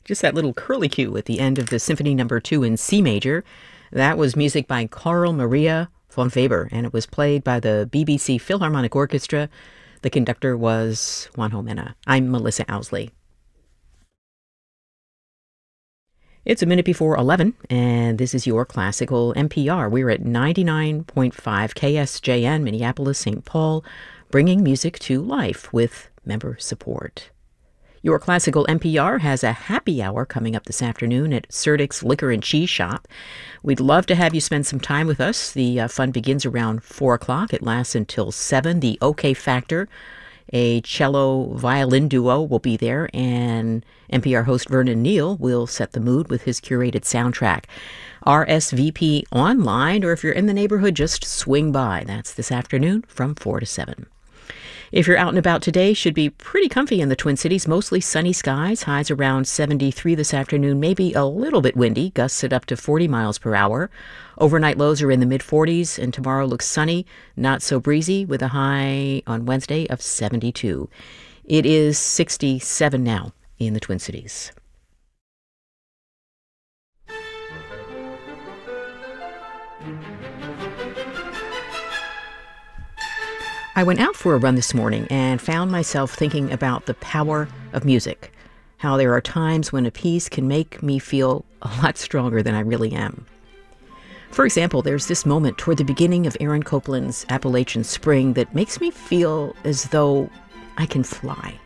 Just that little curlicue at the end of the Symphony Number 2 in C major. That was music by Carl Maria von Weber, and it was played by the BBC Philharmonic Orchestra. The conductor was Juanjo Mena. I'm Melissa Owsley. It's a minute before 11, and this is your classical NPR. We're at 99.5 KSJN, Minneapolis, St. Paul, bringing music to life with member support. Your classical NPR has a happy hour coming up this afternoon at Serdick's Liquor and Cheese Shop. We'd love to have you spend some time with us. The fun begins around 4 o'clock. It lasts until 7. The OK Factor, a cello-violin duo, will be there, and NPR host Vernon Neal will set the mood with his curated soundtrack. RSVP online, or if you're in the neighborhood, just swing by. That's this afternoon from 4 to 7. If you're out and about today, should be pretty comfy in the Twin Cities. Mostly sunny skies, highs around 73 this afternoon, maybe a little bit windy, gusts at up to 40 miles per hour. Overnight lows are in the mid-40s, and tomorrow looks sunny, not so breezy, with a high on Wednesday of 72. It is 67 now in the Twin Cities. I went out for a run this morning and found myself thinking about the power of music, how there are times when a piece can make me feel a lot stronger than I really am. For example, there's this moment toward the beginning of Aaron Copland's Appalachian Spring that makes me feel as though I can fly.